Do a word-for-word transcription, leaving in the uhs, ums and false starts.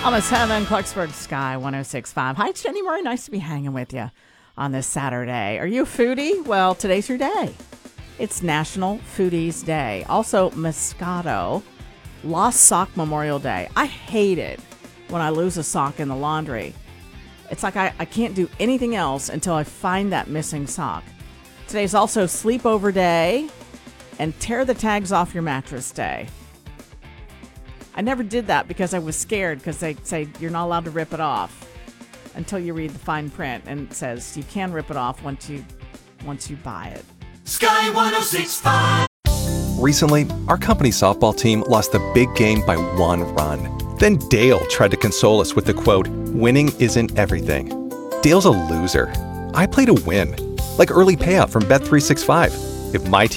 Almost seven, Clarksburg Sky one oh six point five. Hi, it's Jenny Murray. Nice to be hanging with you on this Saturday. Are you a foodie? Well, today's your day. It's National Foodies Day. Also, Moscato Lost Sock Memorial Day. I hate it when I lose a sock in the laundry. It's like I, I can't do anything else until I find that missing sock. Today's also Sleepover Day and Tear the Tags Off Your Mattress Day. I never did that because I was scared because they say you're not allowed to rip it off until you read the fine print, and it says you can rip it off once you once you buy it. Sky one oh six point five. Recently, our company softball team lost the big game by one run. Then Dale tried to console us with the quote, "Winning isn't everything." Dale's a loser. I play to win, like early payout from Bet three sixty-five. If my team